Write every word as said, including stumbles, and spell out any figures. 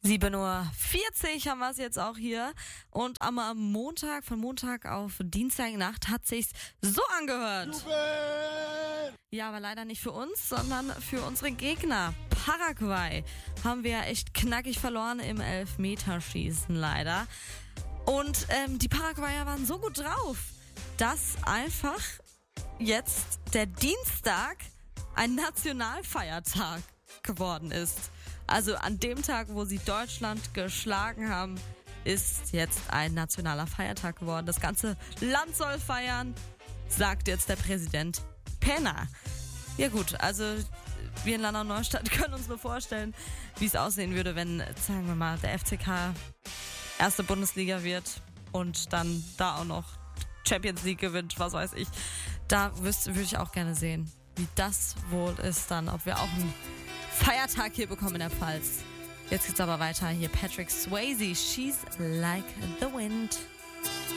sieben Uhr vierzig haben wir es jetzt auch hier. Und am Montag, von Montag auf Dienstagnacht hat sich's so angehört. Jubel! Ja, aber leider nicht für uns, sondern für unsere Gegner. Paraguay haben wir echt knackig verloren im Elfmeterschießen leider. Und ähm, die Paraguayer waren so gut drauf, dass einfach jetzt der Dienstag ein Nationalfeiertag geworden ist. Also an dem Tag, wo sie Deutschland geschlagen haben, ist jetzt ein nationaler Feiertag geworden. Das ganze Land soll feiern, sagt jetzt der Präsident Pena. Ja gut, also wir in Landau-Neustadt können uns nur vorstellen, wie es aussehen würde, wenn, sagen wir mal, der F C K erste Bundesliga wird und dann da auch noch Champions League gewinnt, was weiß ich. Da würde ich auch gerne sehen, wie das wohl ist dann, ob wir auch einen Feiertag hier bekommen in der Pfalz. Jetzt geht's aber weiter. Hier Patrick Swayze, She's Like the Wind.